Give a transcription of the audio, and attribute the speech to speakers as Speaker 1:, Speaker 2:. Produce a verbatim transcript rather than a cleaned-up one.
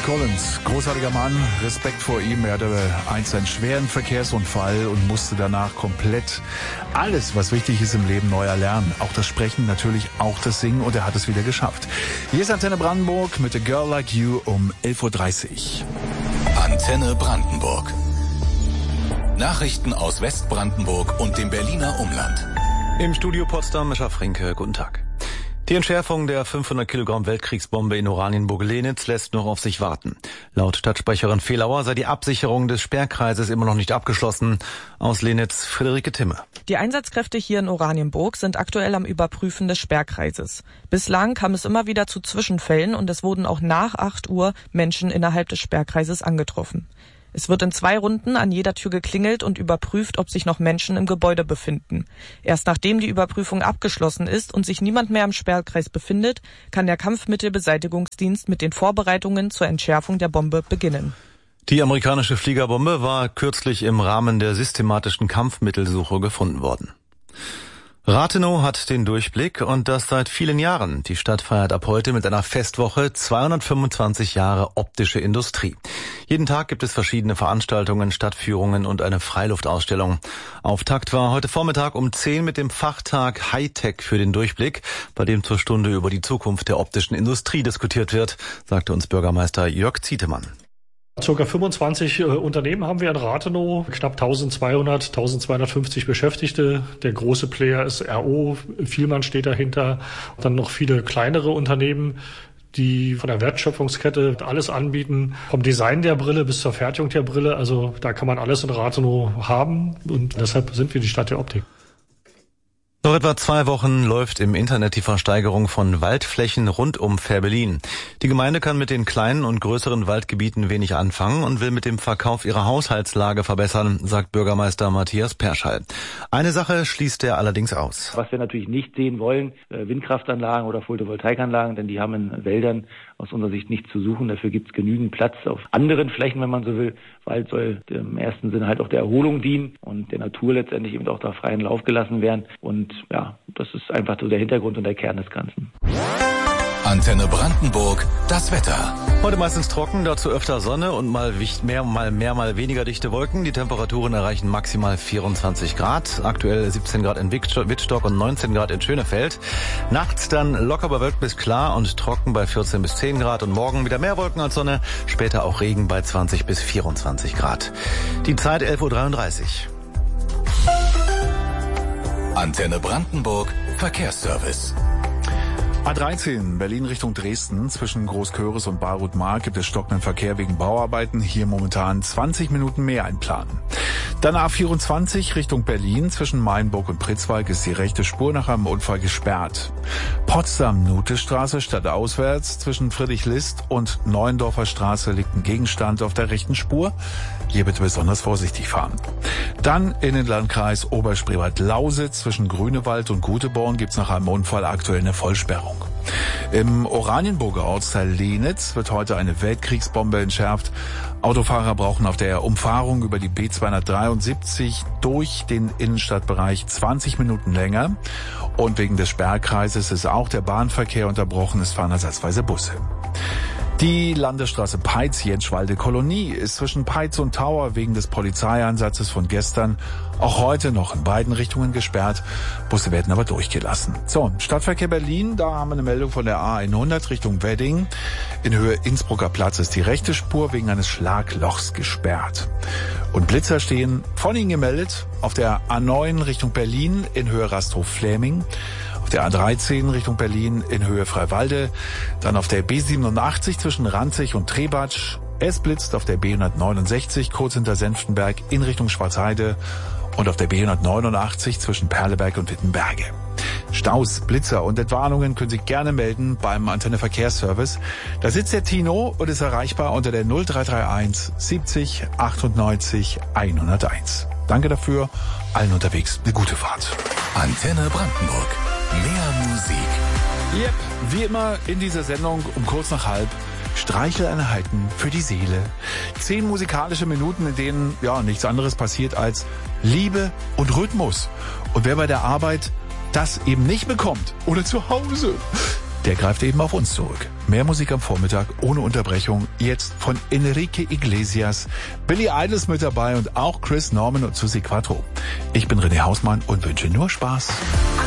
Speaker 1: Collins, großartiger Mann, Respekt vor ihm. Er hatte einst einen schweren Verkehrsunfall und musste danach komplett alles, was wichtig ist im Leben, neu erlernen. Auch das Sprechen, natürlich auch das Singen, und er hat es wieder geschafft. Hier ist Antenne Brandenburg mit A Girl Like You um elf Uhr dreißig.
Speaker 2: Antenne Brandenburg. Nachrichten aus Westbrandenburg und dem Berliner Umland.
Speaker 3: Im Studio Potsdam, Mischa Frinke, guten Tag. Die Entschärfung der fünfhundert Kilogramm Weltkriegsbombe in Oranienburg-Lenitz lässt noch auf sich warten. Laut Stadtsprecherin Fehlauer sei die Absicherung des Sperrkreises immer noch nicht abgeschlossen. Aus Lenitz, Friederike Timme.
Speaker 4: Die Einsatzkräfte hier in Oranienburg sind aktuell am Überprüfen des Sperrkreises. Bislang kam es immer wieder zu Zwischenfällen und es wurden auch nach acht Uhr Menschen innerhalb des Sperrkreises angetroffen. Es wird in zwei Runden an jeder Tür geklingelt und überprüft, ob sich noch Menschen im Gebäude befinden. Erst nachdem die Überprüfung abgeschlossen ist und sich niemand mehr im Sperrkreis befindet, kann der Kampfmittelbeseitigungsdienst mit den Vorbereitungen zur Entschärfung der Bombe beginnen.
Speaker 3: Die amerikanische Fliegerbombe war kürzlich im Rahmen der systematischen Kampfmittelsuche gefunden worden. Rathenow hat den Durchblick, und das seit vielen Jahren. Die Stadt feiert ab heute mit einer Festwoche zweihundertfünfundzwanzig Jahre optische Industrie. Jeden Tag gibt es verschiedene Veranstaltungen, Stadtführungen und eine Freiluftausstellung. Auftakt war heute Vormittag um zehn mit dem Fachtag Hightech für den Durchblick, bei dem zur Stunde über die Zukunft der optischen Industrie diskutiert wird, sagte uns Bürgermeister Jörg Zietemann.
Speaker 5: Circa fünfundzwanzig äh, Unternehmen haben wir in Rathenow, knapp eintausendzweihundert, eintausendzweihundertfünfzig Beschäftigte. Der große Player ist R O, Vielmann steht dahinter. Dann noch viele kleinere Unternehmen, die von der Wertschöpfungskette alles anbieten, vom Design der Brille bis zur Fertigung der Brille. Also da kann man alles in Rathenow haben, und deshalb sind wir die Stadt der Optik.
Speaker 3: Noch etwa zwei Wochen läuft im Internet die Versteigerung von Waldflächen rund um Fehrbellin. Die Gemeinde kann mit den kleinen und größeren Waldgebieten wenig anfangen und will mit dem Verkauf ihre Haushaltslage verbessern, sagt Bürgermeister Matthias Perschall. Eine Sache schließt er allerdings aus.
Speaker 6: Was wir natürlich nicht sehen wollen, Windkraftanlagen oder Photovoltaikanlagen, denn die haben in Wäldern aus unserer Sicht nichts zu suchen. Dafür gibt es genügend Platz auf anderen Flächen, wenn man so will. Wald soll im ersten Sinne halt auch der Erholung dienen und der Natur letztendlich eben auch da freien Lauf gelassen werden. Und ja, das ist einfach so der Hintergrund und der Kern des Ganzen.
Speaker 2: Antenne Brandenburg, das Wetter.
Speaker 3: Heute meistens trocken, dazu öfter Sonne und mal mehr, mal mehr, mal weniger dichte Wolken. Die Temperaturen erreichen maximal vierundzwanzig Grad. Aktuell siebzehn Grad in Wittstock und neunzehn Grad in Schönefeld. Nachts dann locker bewölkt bis klar und trocken bei vierzehn bis zehn Grad. Und morgen wieder mehr Wolken als Sonne. Später auch Regen bei zwanzig bis vierundzwanzig Grad. Die Zeit elf Uhr dreiunddreißig.
Speaker 2: Antenne Brandenburg, Verkehrsservice.
Speaker 1: A dreizehn, Berlin Richtung Dresden. Zwischen Großköris und Bayreuth-Mark gibt es stockenden Verkehr wegen Bauarbeiten. Hier momentan zwanzig Minuten mehr einplanen. Dann A vierundzwanzig Richtung Berlin. Zwischen Mainburg und Pritzwalk ist die rechte Spur nach einem Unfall gesperrt. Potsdam-Nutestraße stadtauswärts. Zwischen Friedrich-List und Neuendorfer Straße liegt ein Gegenstand auf der rechten Spur. Hier bitte besonders vorsichtig fahren. Dann in den Landkreis Oberspreewald-Lausitz. Zwischen Grünewald und Guteborn gibt es nach einem Unfall aktuell eine Vollsperrung. Im Oranienburger Ortsteil Lenitz wird heute eine Weltkriegsbombe entschärft. Autofahrer brauchen auf der Umfahrung über die B zweihundertdreiundsiebzig durch den Innenstadtbereich zwanzig Minuten länger. Und wegen des Sperrkreises ist auch der Bahnverkehr unterbrochen. Es fahren ersatzweise Busse. Die Landesstraße Peitz-Jenschwalde-Kolonie ist zwischen Peitz und Tower wegen des Polizeieinsatzes von gestern auch heute noch in beiden Richtungen gesperrt. Busse werden aber durchgelassen. So, Stadtverkehr Berlin, da haben wir eine Meldung von der A hundert Richtung Wedding. In Höhe Innsbrucker Platz ist die rechte Spur wegen eines Schlaglochs gesperrt. Und Blitzer stehen von Ihnen gemeldet auf der A neun Richtung Berlin in Höhe Rasthof-Fläming. Auf der A dreizehn Richtung Berlin in Höhe Freiwalde, dann auf der B siebenundachtzig zwischen Ranzig und Trebatsch. Es blitzt auf der B hundertneunundsechzig kurz hinter Senftenberg in Richtung Schwarzheide und auf der B hundertneunundachtzig zwischen Perleberg und Wittenberge. Staus, Blitzer und Entwarnungen können Sie gerne melden beim Antenne Verkehrsservice. Da sitzt der Tino und ist erreichbar unter der null drei drei eins siebzig achtundneunzig hunderteins. Danke dafür, allen unterwegs eine gute Fahrt.
Speaker 2: Antenne Brandenburg. Mehr Musik.
Speaker 1: Yep, wie immer in dieser Sendung um kurz nach halb Streicheleinheiten für die Seele. Zehn musikalische Minuten, in denen ja nichts anderes passiert als Liebe und Rhythmus. Und wer bei der Arbeit das eben nicht bekommt oder zu Hause, der greift eben auf uns zurück. Mehr Musik am Vormittag ohne Unterbrechung. Jetzt von Enrique Iglesias, Billy Idol ist mit dabei und auch Chris Norman und Susi Quattro. Ich bin René Hausmann und wünsche nur Spaß.